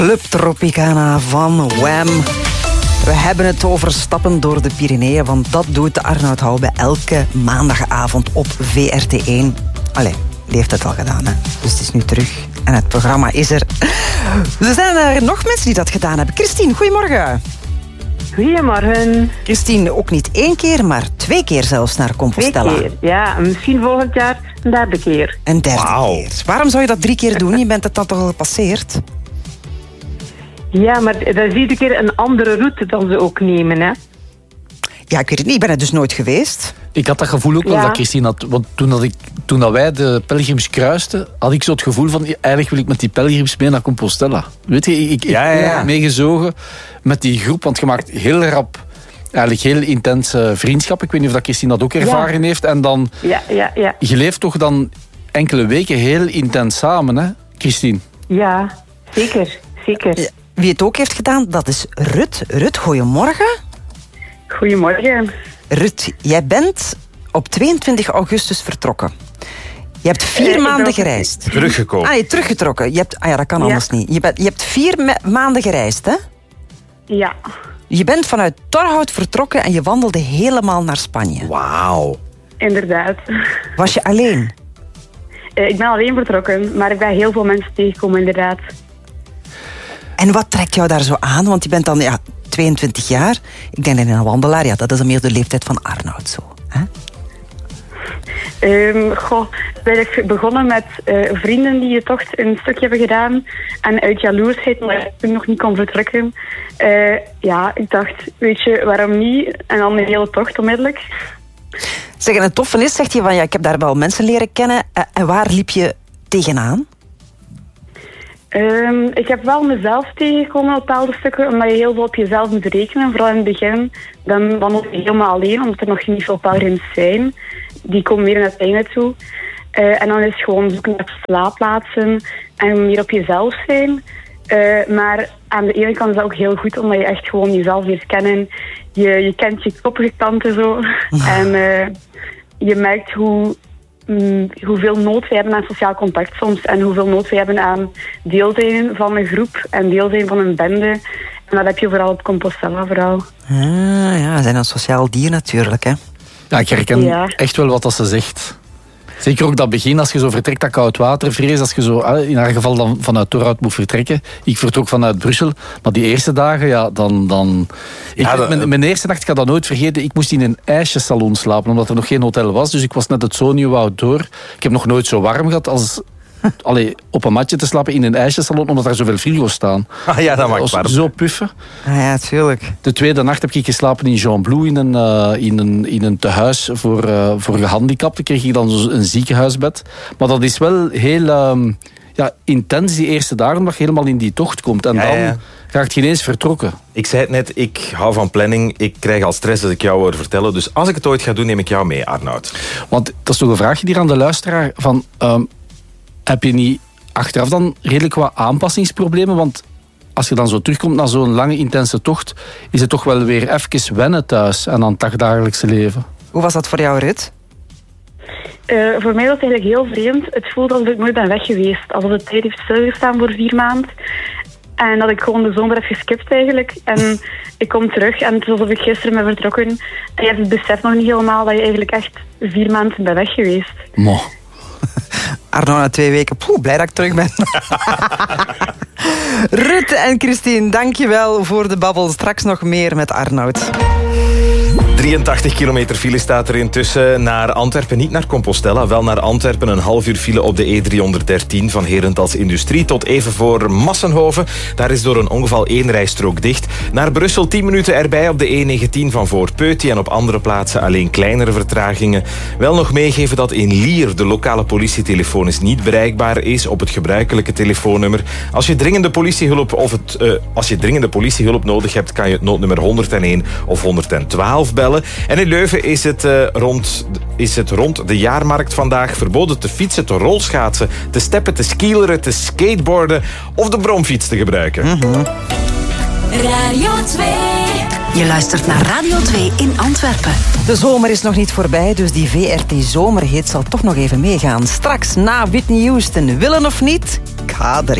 Club Tropicana van Wham. We hebben het over stappen door de Pyreneeën, want dat doet Arnoud Hoube elke maandagavond op VRT1. Allee, die heeft het al gedaan, hè? Dus het is nu terug en het programma is er. Er zijn er nog mensen die dat gedaan hebben. Christine, goedemorgen. Goedemorgen. Christine, ook niet 1 keer, maar 2 keer zelfs naar Compostela. 2 keer, ja. Misschien volgend jaar een 3e keer. Een 3e keer. Waarom zou je dat 3 keer doen? Je bent het dan toch al gepasseerd? Ja, maar dat is iedere keer een andere route dan ze ook nemen, hè? Ja, ik weet het niet. Ik ben er dus nooit geweest. Ik had dat gevoel ook wel dat Christine had. Want toen dat wij de pelgrims kruisten, had ik zo het gevoel van, eigenlijk wil ik met die pelgrims mee naar Compostela. Weet je, ik heb meegezogen met die groep, want je maakt heel rap eigenlijk heel intense vriendschap. Ik weet niet of dat Christine dat ook ervaren heeft. En dan, je leeft toch dan enkele weken heel intens samen, hè, Christine? Ja, zeker. Wie het ook heeft gedaan, dat is Rut. Rut, goedemorgen. Goedemorgen. Rut, jij bent op 22 augustus vertrokken. Je hebt 4 maanden gereisd. Teruggekomen. Ah, je teruggetrokken. Dat kan anders niet. Je hebt 4 maanden gereisd, hè? Ja. Je bent vanuit Torhout vertrokken en je wandelde helemaal naar Spanje. Wauw. Inderdaad. Was je alleen? Ik ben alleen vertrokken, maar ik ben heel veel mensen tegengekomen, inderdaad. En wat trekt jou daar zo aan? Want je bent dan 22 jaar. Ik denk dat een wandelaar, dat is dan meer de leeftijd van Arnoud. Zo, hè? Ben ik begonnen met vrienden die de tocht een stukje hebben gedaan. En uit jaloersheid, omdat ik toen nog niet kon vertrekken. Ik dacht, weet je, waarom niet? En dan de hele tocht onmiddellijk. Zeg, en het toffe is, zegt je van, ik heb daar wel mensen leren kennen. En waar liep je tegenaan? Ik heb wel mezelf tegengekomen op bepaalde stukken, omdat je heel veel op jezelf moet rekenen. Vooral in het begin, dan wandel je helemaal alleen, omdat er nog niet veel pelgrims zijn. Die komen meer naar het einde toe. En dan is het gewoon zoeken naar slaapplaatsen en meer op jezelf zijn. Maar aan de ene kant is dat ook heel goed, omdat je echt gewoon jezelf leert kennen. Je kent je koppige kanten zo. En je merkt hoeveel nood we hebben aan sociaal contact soms. En hoeveel nood we hebben aan deel zijn van een groep en deel zijn van een bende. En dat heb je vooral op Compostela vooral. We zijn een sociaal dier natuurlijk, hè. Ja, ik herken echt wel wat ze zegt. Zeker ook dat begin, als je zo vertrekt, dat koud watervrees, als je zo, in haar geval dan vanuit Torhout moet vertrekken. Ik vertrok vanuit Brussel, maar die eerste dagen, mijn eerste nacht, ik ga dat nooit vergeten, ik moest in een ijsjesalon slapen, omdat er nog geen hotel was. Dus ik was net het Zoniewoud door. Ik heb nog nooit zo warm gehad als op een matje te slapen in een ijsjesalon, omdat daar zoveel frigo's staan. Ja, dat maakt warm. Zo puffen. Ja, tuurlijk. De tweede nacht heb ik geslapen in Jean-Blou, in een tehuis voor gehandicapten. Kreeg ik dan een ziekenhuisbed. Maar dat is wel heel intens die eerste dagen, omdat je helemaal in die tocht komt. En dan raakt je ineens vertrokken. Ik zei het net, ik hou van planning. Ik krijg al stress als ik jou hoor vertellen. Dus als ik het ooit ga doen, neem ik jou mee, Arnoud. Want dat is toch een vraagje hier aan de luisteraar. Van, heb je niet achteraf dan redelijk wat aanpassingsproblemen? Want als je dan zo terugkomt na zo'n lange, intense tocht, is het toch wel weer even wennen thuis en aan het dagdagelijkse leven. Hoe was dat voor jou, Rut? Voor mij was het eigenlijk heel vreemd. Het voelde alsof ik nooit ben weg geweest. Alsof de tijd heeft stilgestaan voor 4 maanden. En dat ik gewoon de zomer heb geskipt eigenlijk. En ik kom terug en het is alsof ik gisteren ben vertrokken. En je hebt het besef nog niet helemaal dat je eigenlijk echt 4 maanden bent weg geweest. Mo. Arno, na 2 weken. Blij dat ik terug ben. Rut en Christine, dankjewel voor de babbel. Straks nog meer met Arnoud. 83 kilometer file staat er intussen naar Antwerpen. Niet naar Compostela, wel naar Antwerpen. Een half uur file op de E313 van Herentals Industrie tot even voor Massenhoven. Daar is door een ongeval 1 rijstrook dicht. Naar Brussel 10 minuten erbij op de E19 van Voorpeuty. En op andere plaatsen alleen kleinere vertragingen. Wel nog meegeven dat in Lier de lokale politietelefoon niet bereikbaar is op het gebruikelijke telefoonnummer. Als je dringende politiehulp nodig hebt, kan je het noodnummer 101 of 112 bellen. En in Leuven is het rond de jaarmarkt vandaag verboden te fietsen, te rolschaatsen, te steppen, te skileren, te skateboarden of de bromfiets te gebruiken. Radio 2. Je luistert naar Radio 2 in Antwerpen. De zomer is nog niet voorbij, dus die VRT Zomerhit zal toch nog even meegaan. Straks na Whitney Houston, willen of niet, K3.